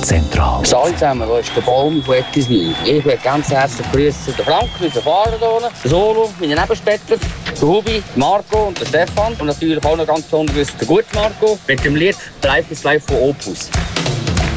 zentral. Hallo zusammen, wo ist der Baum von Ettiswil? Ich will ganz herzlich grüßen den Frank, unseren Fahrer hier unten, den Solo, meine Nebenstädter, den Hubi, Marco und den Stefan. Und natürlich auch noch ganz besonders den guten Marco mit dem Lied «Life is Life» von Opus.